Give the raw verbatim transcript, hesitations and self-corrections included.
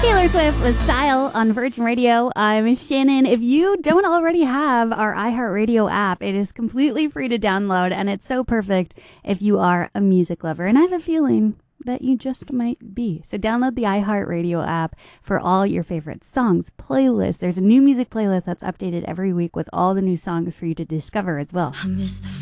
Taylor Swift with Style on Virgin Radio. I'm Shannon. If you don't already have our iHeartRadio app, it is completely free to download, and it's so perfect if you are a music lover. And I have a feeling that you just might be. So download the iHeartRadio app for all your favorite songs, playlists. There's a new music playlist that's updated every week with all the new songs for you to discover as well. I miss the